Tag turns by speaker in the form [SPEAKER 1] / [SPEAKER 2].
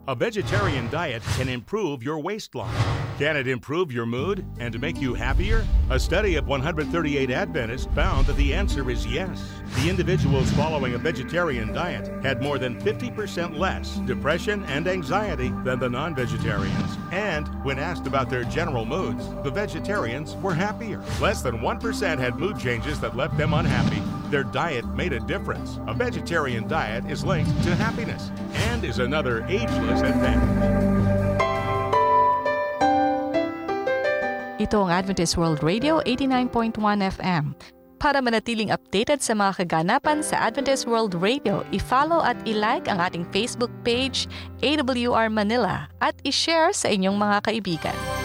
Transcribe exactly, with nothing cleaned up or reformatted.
[SPEAKER 1] A vegetarian diet can improve your waistline. Can it improve your mood and make you happier? A study of one hundred thirty-eight Adventists found that the answer is yes. The individuals following a vegetarian diet had more than fifty percent less depression and anxiety than the non-vegetarians. And when asked about their general moods, the vegetarians were happier. Less than one percent had mood changes that left them unhappy. Their diet made a difference. A vegetarian diet is linked to happiness and is another ageless advantage.
[SPEAKER 2] Ito ang Adventist World Radio eighty-nine point one F M. Para manatiling updated sa mga kaganapan sa Adventist World Radio, i-follow at i-like ang ating Facebook page, A W R Manila, at i-share sa inyong mga kaibigan.